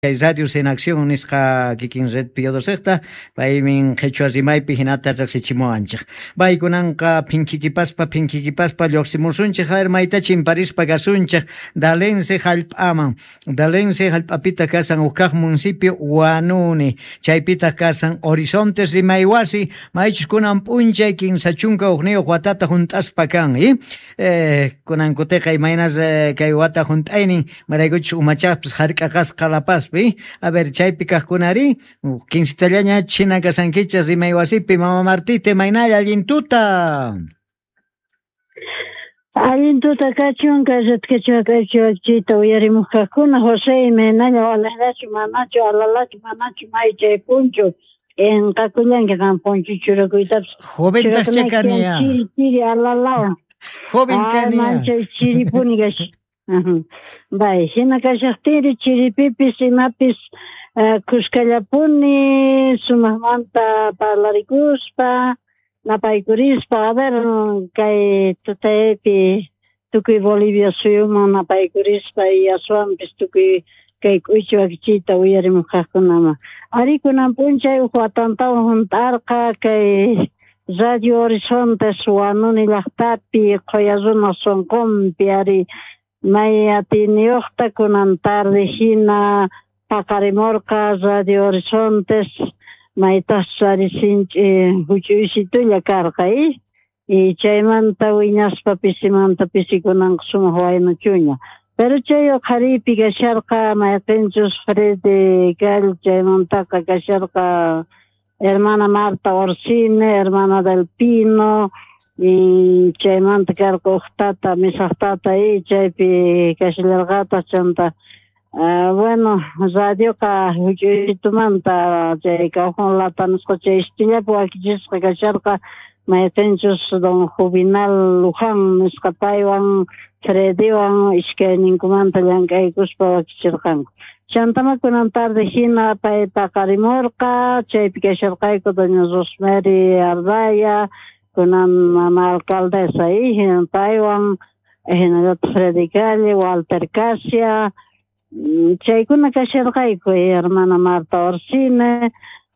Radios en acción nisqa kikin red piyodosqta paymin qhechua rimaypi hinata riqsichimuwanchik. Baykunanqa pinkikipaspa lluqsimusunchik mayta chimparishpa kasunchik Dalense hallp'aman. Dalense hallp'apita kasan kaq municipio Wanuni. Chaypita kasan Horizontes rimaywasi maychus kunan p'unchay kinsa chunka uqniyuq watata hunt'aspa kan. Kunankutiqa imaynas kay wata hunt'aynin maraykuchus umachapis hark'aqasqa lapas. A ver, chaypi kaqkunari, quincitallaña china kasankichas rimaywasipi Mama Martita maynalla allintuta. Allintuta kachun, kachita uyarimuq kaqkuna, José imaynalla walahlachu manachu alalachu manachu may chay punchu en qakullanki kan punchu churakuytapis. Joven tachakaniya. Chiri alalao. Joven kaniya. Manchay chiripuni kashi. Bay, hina kashaqtiri chiripipis imapis kushkallapuni sumaqmanta parlarikuspa napaykurispa a ver kay tutaypi tukuy Bolivia suyuman napaykurispa y aswanpis tukuy kay k'uychi wakichita uyarimuq kaqkunama ari kunan p'unchay uq watantawan hunt'arqa kay Radio Horizontes Wanuni llaqtapi qoya runa sunqunpi ari may atiniyuqta kunan tarde hina paqarimurqa Radio Horizontes maytas risinch'i huch'uysitulla karqa y chaymanta wiñaspa pisimanta pisikunanqa sumaq waynachuña pero chay qharipi kasharqa mayqinchus Freddy Gall chaymantaqa kasharqa hermana Marta Orsine, hermana del Pino y chaymanta karqa uqtata misaqtata chaypi kashilarqata chanta bueno radioqa huch'uytumanta chay kawjunlata nisqa chay istillapi wakichisqa kasharqa mayqinchus don Juvenal Luján nisqa paywan Freddywan ishkayninkumanta llank'aykuspa wakichirqanku chantama kunan tarde hina pay paqarimurqa chaypi kasharqayku doña Rosemary Ardaya kunan mama alcaldesa paywan hinallataq Freddy Calle, Walter Casia chaykuna kasharqayku hermana Marta Orsine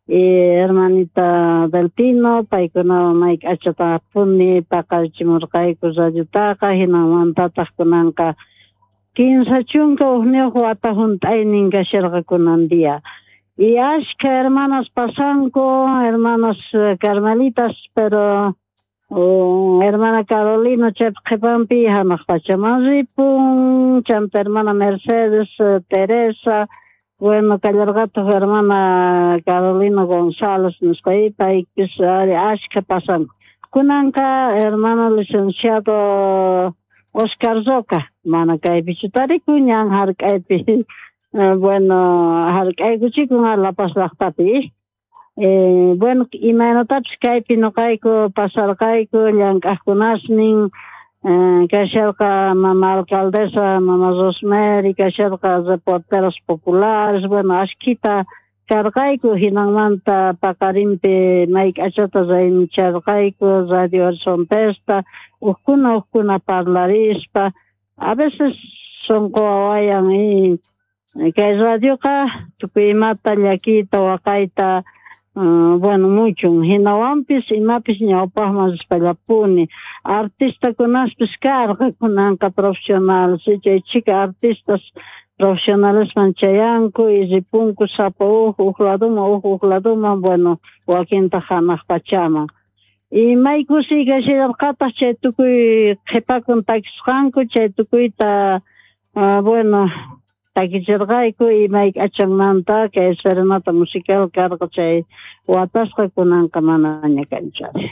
hermanita del Pino paykuna may k'achataqapuni paqarichimurqayku radiotaqa hinamantataq kunanqa quinsa chunka uqniyuq wata hunt'aynin kasharqa kunan día y ashka hermanas pasanku hermanas Carmelitas pero hermana Carolina chaypi qhipanpi hanaq pachaman ripun chanta hermana Mercedes Teresa bueno kallarqataq hermana Carolina González nisqa paypis ashka pasanku kunanqa hermana licenciado Oscar Zoca mana kaypichu tarikuñan hark'aypi bueno hark'aykuchikun La Paz llaqtapi bueno imaynatapis kaypi nuqayku pasarqayku llank'aqkunasnin kasharqa mama alcaldesa mama Rosemary kasharqa reporteros populares bueno ashkita karqayku hinamanta paqarinpi may k'achata raynicharqayku Radio Horizontesta uqkuna parlarispa a veces sonqo wawayan kay radioqa tukuy imata llakiyta waqayta bueno muchun hinawanpis imapis ñawpaqman rispallapuni artistakunaspis karqa kunanqa profesional chay chika artistas profesionalesman chayanku y ripunku sapa uq laduman bueno wakinta hanaq pachaman y may kusi kashilarqataq chay tukuy qhipakun takisqanku chay tukuyta bueno takichirqayku y may k'achanmanta kay serenata musical karqa chay watasqa kunanqa manaña kanchari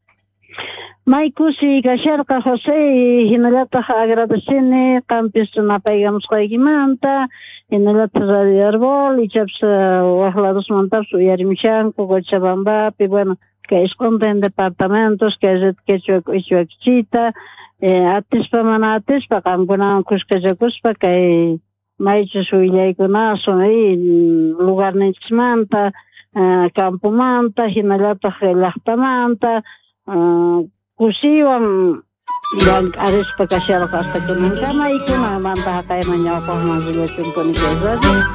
may kusi kasharqa José hinallataq agradecini qampis napaykamusqaykimanta hinallataq Radio Herbol ichapas waq ladosmantapas uyarimushanku Cochabambapi bueno kay isquntin departamentos kay red quechua k'uychi wakichita atispa mana atispa qankunawan kushkallakuspa kay maychus willaykunasun lugarninchismanta campomanta hinallataq llaqtamanta kusiwan llank'arispa kasharqa hasta kunankama y kunamanta haqayman ñawpaqman rillachunkuni kay radio